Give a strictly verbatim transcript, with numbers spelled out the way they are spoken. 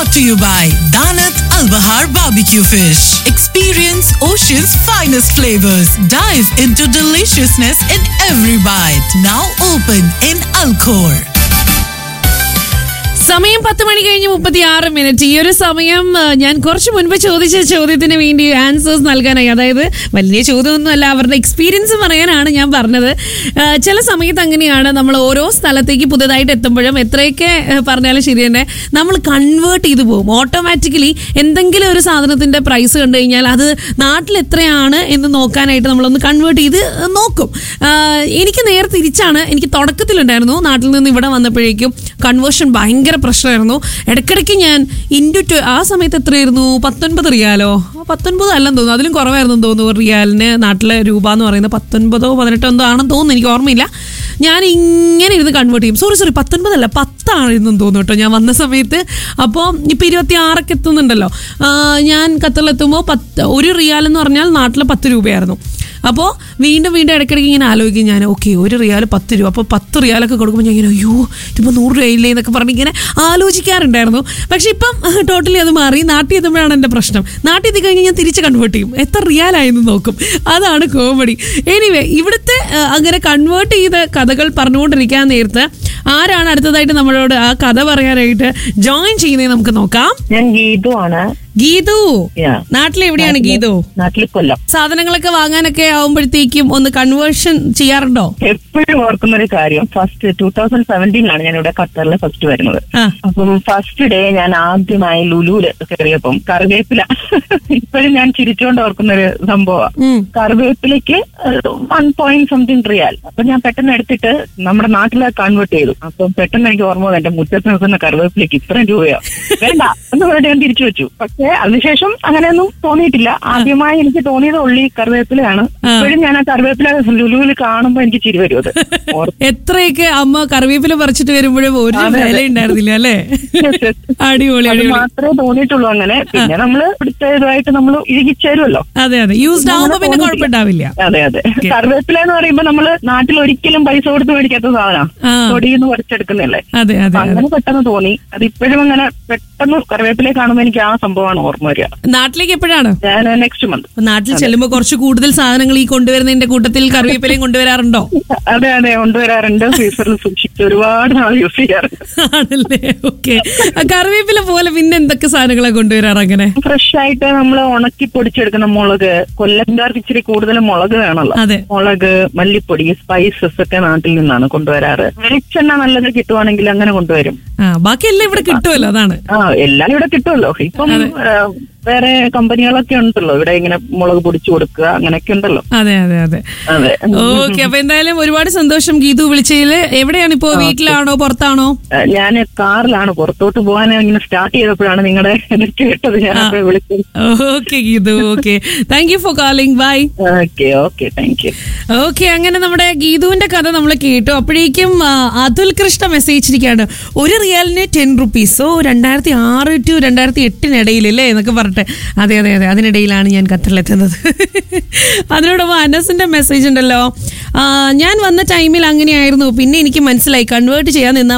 brought to you by Danat Al Bahar Barbecue Fish. Experience ocean's finest flavors. Dive into deliciousness in every bite. Now open in Alcor. സമയം പത്ത് മണി കഴിഞ്ഞ് മുപ്പത്തി ആറ് minute. ഈ ഒരു സമയം ഞാൻ കുറച്ച് മുൻപ് ചോദിച്ച ചോദ്യത്തിന് വേണ്ടി ആൻസേഴ്സ് നൽകാനായി, അതായത് വലിയ ചോദ്യമൊന്നുമല്ല, അവരുടെ എക്സ്പീരിയൻസ് പറയാനാണ് ഞാൻ പറഞ്ഞത്. ചില സമയത്ത് അങ്ങനെയാണ്, നമ്മൾ ഓരോ സ്ഥലത്തേക്ക് പുതുതായിട്ട് എത്തുമ്പോഴും എത്രയൊക്കെ പറഞ്ഞാലും ശരി തന്നെ നമ്മൾ കൺവേർട്ട് ചെയ്തു പോകും ഓട്ടോമാറ്റിക്കലി. എന്തെങ്കിലും ഒരു സാധനത്തിന്റെ പ്രൈസ് കണ്ടു കഴിഞ്ഞാൽ അത് നാട്ടിൽ എത്രയാണ് എന്ന് നോക്കാനായിട്ട് നമ്മളൊന്ന് കൺവേർട്ട് ചെയ്ത് നോക്കും. എനിക്ക് നേരെ തിരിച്ചാണ്. എനിക്ക് തുടക്കത്തിലുണ്ടായിരുന്നു, നാട്ടിൽ നിന്ന് ഇവിടെ വന്നപ്പോഴേക്കും കൺവേർഷൻ ഭയങ്കര പ്രശ്നമായിരുന്നു. ഇടയ്ക്കിടയ്ക്ക് ഞാൻ ഇൻഡു ടു ആ സമയത്ത് എത്രയായിരുന്നു, പത്തൊൻപത് റിയാലോ, പത്തൊൻപത് അല്ലെന്ന് തോന്നുന്നു, അതിലും കുറവായിരുന്നു തോന്നുന്നു റിയാലിന് നാട്ടിലെ രൂപ എന്ന് പറയുന്നത്. പത്തൊൻപതോ പതിനെട്ടോ എന്തോ ആണെന്ന് തോന്നുന്നു, എനിക്ക് ഓർമ്മയില്ല. ഞാൻ ഇങ്ങനെ ഇരുന്ന് കൺവേർട്ട് ചെയ്യും. സോറി സോറി പത്തൊൻപതല്ല, പത്താണെന്നും തോന്നുന്നു കേട്ടോ ഞാൻ വന്ന സമയത്ത്. അപ്പോൾ ഇപ്പം ഇരുപത്തി ആറൊക്കെ എത്തുന്നുണ്ടല്ലോ. ഞാൻ ഖത്തറിലെത്തുമ്പോൾ പത്ത് ഒരു റിയാൽ എന്ന് പറഞ്ഞാൽ നാട്ടിൽ പത്ത് രൂപയായിരുന്നു. അപ്പോൾ വീണ്ടും വീണ്ടും ഇടയ്ക്കിടയ്ക്ക് ഇങ്ങനെ ആലോചിക്കും ഞാൻ, ഓക്കെ ഒരു റിയാൽ പത്ത് രൂപ, അപ്പോൾ പത്ത് റിയാലൊക്കെ കൊടുക്കുമ്പോൾ ഞാൻ ഇങ്ങനെ അയ്യോ ഇതിപ്പോൾ നൂറ് രൂപയില്ലേ എന്നൊക്കെ പറഞ്ഞ് ഇങ്ങനെ ആലോചിക്കാറുണ്ടായിരുന്നു. പക്ഷെ ഇപ്പം ടോട്ടലി അത് മാറി. നാട്ടിൽ എത്തുമ്പോഴാണ് എൻ്റെ പ്രശ്നം. നാട്ടിൽ എത്തി കഴിഞ്ഞാൽ ഞാൻ തിരിച്ച് കൺവേർട്ട് ചെയ്യും, എത്ര റിയാലായെന്ന് നോക്കും. അതാണ് കോമഡി. എനിവേ, ഇവിടുത്തെ അങ്ങനെ കൺവേർട്ട് ചെയ്ത കഥകൾ പറഞ്ഞുകൊണ്ടിരിക്കാൻ നേരത്ത് ആരാണ് അടുത്തതായിട്ട് നമ്മളോട് ആ കഥ പറയാനായിട്ട് ജോയിൻ ചെയ്യുന്നത് നമുക്ക് നോക്കാം. ഞാൻ ഗീതു ആണ്. ഗീതു, നാട്ടിലെവിടെയാണ് ഗീതു? നാട്ടിൽ കൊല്ലം. സാധനങ്ങളൊക്കെ വാങ്ങാനൊക്കെ ആവുമ്പോഴത്തേക്കും ഒന്ന് കൺവേർഷൻ ചെയ്യാറുണ്ടോ? എപ്പോഴും ഓർക്കുന്ന ഒരു കാര്യം, ഫസ്റ്റ് ടൂ തൗസൻഡ് സെവൻറ്റീനിലാണ് ഞാൻ ഇവിടെ ഖത്തറിൽ ഫസ്റ്റ് വരുന്നത്. അപ്പം ഫസ്റ്റ് ഡേ ഞാൻ ആദ്യമായി ലുലുവില് കയറിയപ്പം കറിവേപ്പില, ഇപ്പോഴും ഞാൻ ചിരിച്ചുകൊണ്ട് ഓർക്കുന്ന ഒരു സംഭവമാണ്. കറിവേപ്പിലയ്ക്ക് വൺ പോയിന്റ് സംതിങ് റിയാൽ. അപ്പൊ ഞാൻ പെട്ടെന്ന് എടുത്തിട്ട് നമ്മുടെ നാട്ടിലെ കൺവേർട്ട് ചെയ്തു. അപ്പം പെട്ടെന്ന് എനിക്ക് ഓർമ്മ വന്നു, എന്റെ മുറ്റത്ത് നിൽക്കുന്ന കറിവേപ്പിലേക്ക് ഇത്രയും രൂപയോ വേണ്ട എന്ന് പറഞ്ഞിട്ട് ഞാൻ തിരിച്ചു വെച്ചു. പക്ഷെ അതിനുശേഷം അങ്ങനെയൊന്നും തോന്നിയിട്ടില്ല. ആദ്യമായി എനിക്ക് തോന്നിയത് ഉള്ളി കറിവേപ്പിലയാണ്. ഇപ്പോഴും ഞാൻ ആ കറിവേപ്പില ലുലുവിൽ കാണുമ്പോ എനിക്ക് ചിരി വരും. അത് എത്രയൊക്കെ അമ്മ കറിവേപ്പില പറിച്ചിട്ട് വരുമ്പോഴും ഒരു വില ഉണ്ടായിരുന്നില്ല അല്ലേ? അടിപൊളി. അത് മാത്രമേ തോന്നിയിട്ടുള്ളൂ അങ്ങനെ. പിന്നെ നമ്മള് ഇവിടുത്തെ ഇതുമായിട്ട് നമ്മൾ ഇഴുകിച്ചേരുമല്ലോ. അതെ അതെ, യൂസ്ഡ് ആവുമ്പോ പിന്നെ കുഴപ്പമുണ്ടാവില്ല. അതെ അതെ. കറിവേപ്പില എന്ന് പറയുമ്പോ നമ്മള് നാട്ടിൽ ഒരിക്കലും പൈസ കൊടുത്ത് മേടിക്കാത്ത സാധനം, പൊടിയെന്ന് പറിച്ചെടുക്കുന്നല്ലേ. അതെ അതെ, അങ്ങനെ പെട്ടെന്ന് തോന്നി. അത് ഇപ്പോഴും അങ്ങനെ പെട്ടെന്ന് കറിവേപ്പില കാണുമ്പോ എനിക്ക് ആ സംഭവമാണ് ഓർമ്മ വരിക. നാട്ടിലേക്ക് എപ്പോഴാണ്? ഞാൻ നെക്സ്റ്റ് മന്ത്. നാട്ടിൽ ചെല്ലുമ്പോ കുറച്ച് കൂടുതൽ സാധനങ്ങൾ ഈ കൊണ്ടുവരുന്നതിന്റെ കൂട്ടത്തിൽ കറിവേപ്പിലയും കൊണ്ടുവരാറുണ്ടോ? അതെ അതെ, കൊണ്ടുവരാറുണ്ട്. ഫ്രീസറിൽ സൂക്ഷിച്ച് ഒരുപാട് നാൾ യൂസ് ചെയ്യാറുണ്ട്. ആണല്ലേ? ഓക്കെ. കറിവേപ്പില പോലെ പിന്നെ എന്തൊക്കെ സാധനങ്ങളാണ് കൊണ്ടുവരാറ്? അങ്ങനെ ഫ്രഷ് ആയിട്ട് നമ്മൾ ഉണക്കി പൊടിച്ചെടുക്കുന്ന മുളക്, കൊല്ലംകാർക്ക് ഇച്ചിരി കൂടുതൽ മുളക് വേണമല്ലോ. മുളക്, മല്ലിപ്പൊടി, സ്പൈസസ് ഒക്കെ നാട്ടിൽ നിന്നാണ് കൊണ്ടുവരാറ്. വെളിച്ചെണ്ണ നല്ലത് കിട്ടുവാണെങ്കിൽ അങ്ങനെ കൊണ്ടുവരും. ബാക്കി എല്ലാം ഇവിടെ കിട്ടുമല്ലോ, അതാണ്. ആ, എല്ലാം ഇവിടെ കിട്ടുമല്ലോ. ഇപ്പം വേറെ കമ്പനികളൊക്കെ ഉണ്ടല്ലോ ഇവിടെ, ഇങ്ങനെ മുളക് പൊടിച്ചു കൊടുക്കുക അങ്ങനെയൊക്കെ ഉണ്ടല്ലോ. അതെ അതെ അതെ അതെ. ഓക്കെ, അപ്പൊ എന്തായാലും ഒരുപാട് സന്തോഷം ഗീതു വിളിച്ചതില്. എവിടെയാണ് ഇപ്പോ? വീട്ടിലാണോ പുറത്താണോ? ഞാൻ കാറിലാണ്. പുറത്തോട്ട് പോകാൻ ഇങ്ങനെ സ്റ്റാർട്ട് ചെയ്തപ്പോഴാണ് നിങ്ങളുടെ കേട്ടത്, ഞാൻ വിളിച്ചത്. Okay Geethu, okay, thank you for calling. By. Okay okay, thank you. Okay, അങ്ങനെ നമ്മുടെ ഗീതുവിന്റെ കഥ നമ്മൾ കേട്ടു. അപ്പോഴേക്കും അതുൽ കൃഷ്ണ മെസ്സേജ് ഇരിക്കുകയാണ്, ഒരു റിയാലിന് ടെൻ റുപ്പീസ്. ഓ, രണ്ടായിരത്തി ആറ് ടു രണ്ടായിരത്തി എട്ടിനിടയിൽ അല്ലേ എന്നൊക്കെ പറഞ്ഞു. അതെ അതെ അതെ, അതിനിടയിലാണ് ഞാൻ ഖത്തറിലെത്തുന്നത്. അതിനോടൊപ്പം അനസിന്റെ മെസ്സേജ് ഉണ്ടല്ലോ, ഞാൻ വന്ന ടൈമിൽ അങ്ങനെയായിരുന്നു, പിന്നെ എനിക്ക് മനസ്സിലായി കൺവേർട്ട് ചെയ്യാൻ നിന്ന